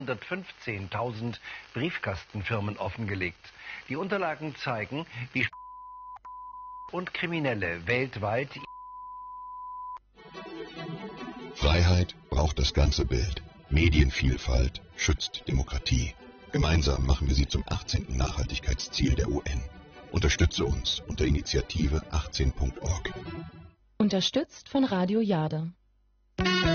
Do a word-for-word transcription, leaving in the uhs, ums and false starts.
hundertfünfzehntausend Briefkastenfirmen offengelegt. Die Unterlagen zeigen, wie und Kriminelle weltweit. Freiheit braucht das ganze Bild. Medienvielfalt schützt Demokratie. Gemeinsam machen wir sie zum achtzehnten Nachhaltigkeitsziel der U N. Unterstütze uns unter Initiative achtzehn Punkt org. Unterstützt von Radio Jade.